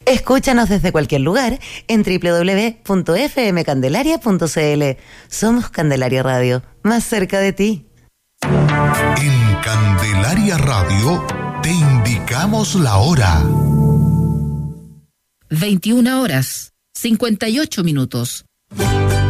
Escúchanos desde cualquier lugar en www.fmcandelaria.cl. Somos Candelaria Radio, más cerca de ti. En Candelaria Radio te indicamos la hora. 21 horas, 58 minutos.